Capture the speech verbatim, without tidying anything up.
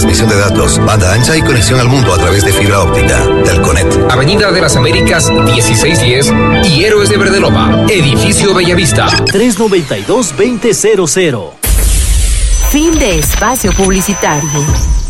transmisión de datos, banda ancha y conexión al mundo a través de fibra óptica. Telconet. Avenida de las Américas dieciséis diez y Héroes de Verdeloma, Edificio Bellavista. tres noventa y dos, veinte cero cero. Fin de espacio publicitario.